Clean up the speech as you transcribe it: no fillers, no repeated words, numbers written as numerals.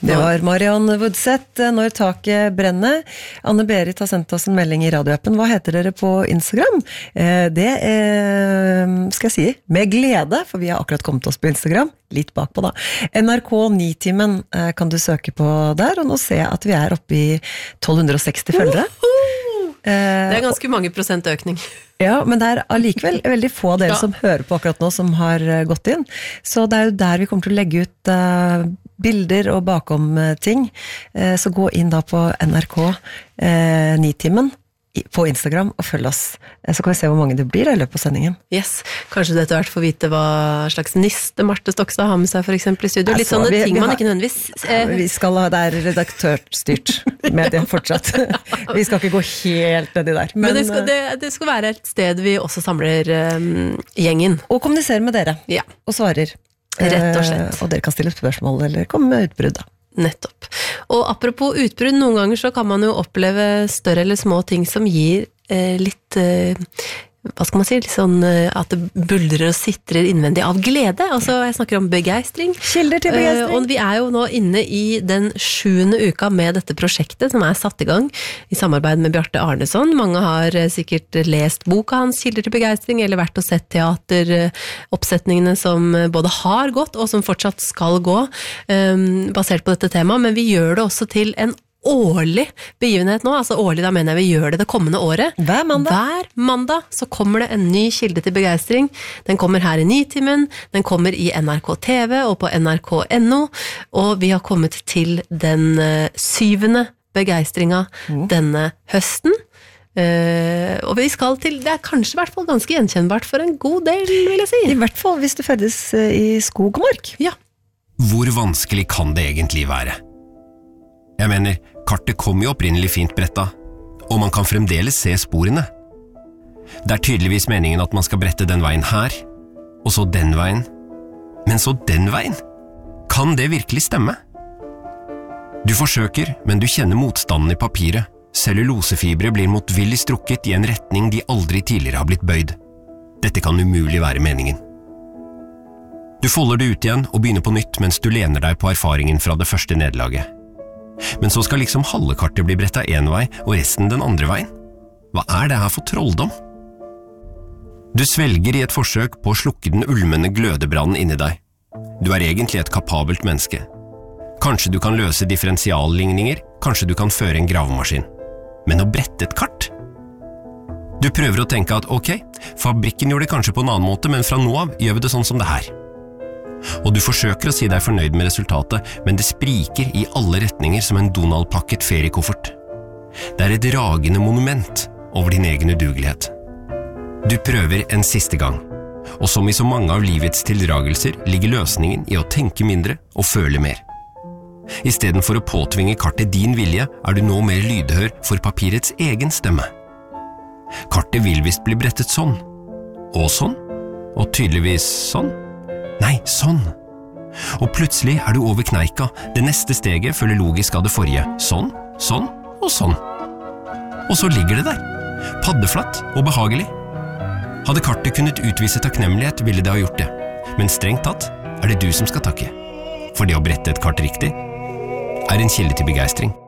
Det var Marianne Woodseth, Når taket brenner. Anne-Berit har sendt oss en melding I radioappen. Hva heter dere på Instagram? Det skal jeg si, med glede, for vi har akkurat kommet oss på Instagram. Litt bakpå da. NRK Nitimen kan du søke på der, og nå ser jeg at vi oppe I 1260 følgere. Det ganske mange prosentøkning. Ja, men det allikevel veldig få av dere som hører på akkurat nå som har gått inn. Så det jo der vi kommer til å legge ut bilder og bakom ting. Så gå inn da på NRK Nitimen på Instagram og følg oss. Så kan vi se hvor mange det blir I løpet av sendingen. Yes, kanskje dette hvert får vite hva slags niste Marte Stokstad har med seg for eksempel I studio. Litt sånne ting man ikke nødvendigvis... Vi skal ha, det redaktørstyrt medie fortsatt. Vi skal ikke gå helt ned I der. Men det skal være et sted vi også samler gjengen. Og kommuniserer med dere. Ja. Og svarer. Rett og slett. Og dere kan stille spørsmål eller komme med utbrudd da. Nettopp. Og apropos utbrudd, noen ganger så kan man jo oppleve større eller små ting som gir litt, hva skal man si, litt sånn at det buldrer og sitrer innvendig av glede. Altså, jeg snakker om begeistring. Kilder til begeistring. Og vi jo nå inne I den 7. uka med dette prosjektet som satt I gang I samarbeid med Bjarte Arneson. Mange har sikkert lest boka hans, Kilder til begeistring, eller vært og sett teateroppsetningene som både har gått og som fortsatt skal gå, basert på dette temaet. Men vi gjør det også til en årlig begivenhet nå, altså årlig, da mener jeg vi gjør det kommende året. Hver mandag så kommer det en ny kilde til begeistring. Den kommer her I Nitimen, den kommer I NRK TV og på NRK.no, og vi har kommet til den 7. begeistringa denne høsten. Og vi skal til, det kanskje I hvert fall ganske gjenkjennbart for en god del, vil jeg si. I hvert fall hvis du ferdes I skog og mark. Ja. Hvor vanskelig kan det egentlig være? Jeg mener, kartet kom jo opprinnelig fint bretta, og man kan fremdeles se sporene. Det tydeligvis meningen at man skal brette den veien her, og så den veien, men så den veien. Kan det virkelig stemme? Du forsøker, men du kjenner motstanden I papiret. Cellulosefibre blir motvillig strukket I en retning de aldri tidligere har blitt bøyd. Dette kan umulig være meningen. Du folder det ut igjen og begynner på nytt mens du lener deg på erfaringen fra det første nederlaget. Men så skal liksom halve kartet bli brettet en vei og resten den andre veien. Hva det her for trolldom? Du svelger I et forsøk på å slukke den ulmende glødebrannen inni deg. Du egentlig et kapabelt menneske. Kanskje du kan løse differensialligninger, kanskje du kan føre en gravemaskin. Men å brette et kart? Du prøver å tenke at ok, fabrikken gjorde det kanskje på en annen måte, men fra nå av gjør vi det sånn som det her. Og du forsøker å si deg fornøyd med resultatet, men det spriker I alle retninger som en Donald-pakket feriekoffert. Det et ragende monument over din egen udugelighet. Du prøver en siste gang, og som I så mange av livets tildragelser ligger løsningen I å tenke mindre og føle mer. I stedet for å påtvinge kartet din vilje, du nå mer lydhør for papirets egen stemme. Kartet vil visst bli brettet sånn, og sånn, og tydeligvis sånn. Nei, sånn. Og plutselig du over kneika. Det neste steget følger logisk av det forrige. Sånn, sånn og sånn. Og så ligger det der. Paddeflatt og behagelig. Hadde kartet kunnet utvise takknemlighet, ville det ha gjort det. Men strengt tatt det du som skal takke. For det å brette et kart riktig en kilde til begeistring.